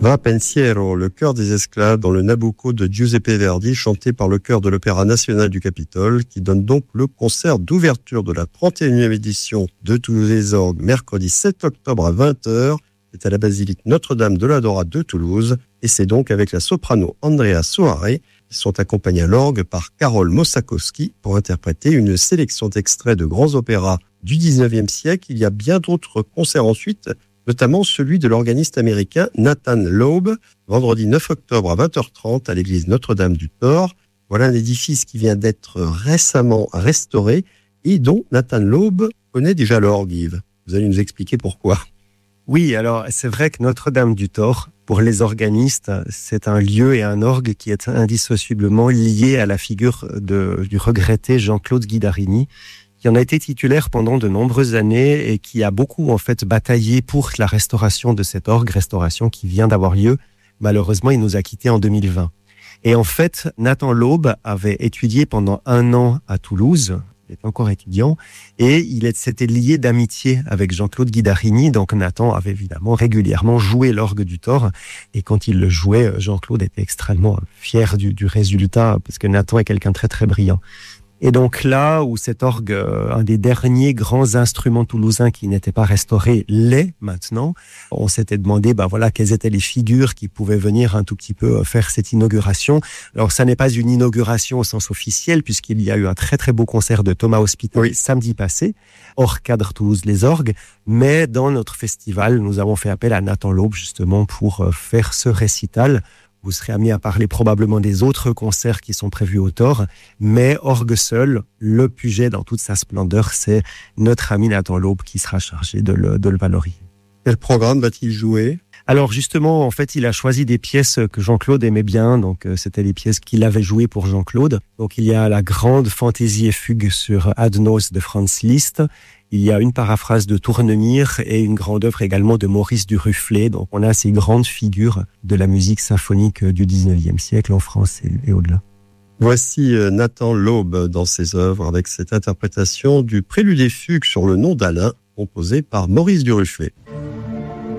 Va Pensiero, le chœur des esclaves dans le Nabucco de Giuseppe Verdi, chanté par le chœur de l'Opéra national du Capitole, qui donne donc le concert d'ouverture de la 31e édition de Toulouse les Orgues, mercredi 7 octobre à 20h. C'est à la basilique Notre-Dame de la Dora de Toulouse, et c'est donc avec la soprano Andrea Soare. Ils sont accompagnés à l'orgue par Karol Mosakowski pour interpréter une sélection d'extraits de grands opéras du 19e siècle. Il y a bien d'autres concerts ensuite, notamment celui de l'organiste américain Nathan Loeb, vendredi 9 octobre à 20h30 à l'église Notre-Dame du Thor. Voilà un édifice qui vient d'être récemment restauré et dont Nathan Loeb connaît déjà l'orgue, Yves. Vous allez nous expliquer pourquoi. Oui, alors c'est vrai que Notre-Dame du Thor, pour les organistes, c'est un lieu et un orgue qui est indissociablement lié à la figure du regretté Jean-Claude Guidarini, qui en a été titulaire pendant de nombreuses années et qui a beaucoup en fait bataillé pour la restauration de cet orgue, restauration qui vient d'avoir lieu. Malheureusement, il nous a quittés en 2020. Et en fait, Nathan Loeb avait étudié pendant 1 an à Toulouse. Il était encore étudiant et s'était lié d'amitié avec Jean-Claude Guidarini. Donc Nathan avait évidemment régulièrement joué l'orgue du Thor. Et quand il le jouait, Jean-Claude était extrêmement fier du résultat parce que Nathan est quelqu'un de très très brillant. Et donc là où cet orgue, un des derniers grands instruments toulousains qui n'était pas restauré, l'est maintenant, on s'était demandé quelles étaient les figures qui pouvaient venir un tout petit peu faire cette inauguration. Alors ça n'est pas une inauguration au sens officiel puisqu'il y a eu un très très beau concert de Thomas Hospital samedi passé, hors cadre Toulouse les Orgues, mais dans notre festival, nous avons fait appel à Nathan Loeb justement pour faire ce récital. Vous serez amené à parler probablement des autres concerts qui sont prévus au Thor, mais orgue seul, le Puget dans toute sa splendeur, c'est notre ami Nathan Loeb qui sera chargé de le valoriser. Quel programme va-t-il jouer ? Alors justement, en fait, il a choisi des pièces que Jean-Claude aimait bien, donc c'était les pièces qu'il avait jouées pour Jean-Claude. Donc il y a la grande fantaisie et fugue sur Ad Nos de Franz Liszt. Il y a une paraphrase de Tournemire et une grande œuvre également de Maurice Duruflé. Donc on a ces grandes figures de la musique symphonique du 19e siècle en France et au-delà. Voici Nathan Loeb dans ses œuvres avec cette interprétation du Prélude et fugue sur le nom d'Alain, composé par Maurice Duruflé.